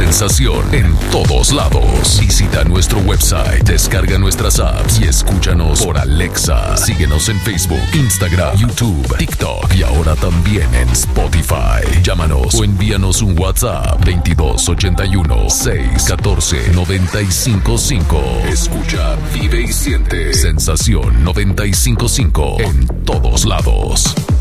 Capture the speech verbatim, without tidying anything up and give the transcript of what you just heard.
sensación en todos lados. Visita nuestro website, descarga nuestras apps y escúchanos por Alexa. Síguenos en Facebook, Instagram, YouTube, TikTok y ahora también en Spotify. Llámanos o envíanos un WhatsApp veintidós ochenta y uno, seis catorce, noventa y cinco cinco. Escucha, vive y siente Sensación noventa y cinco punto cinco en todos lados.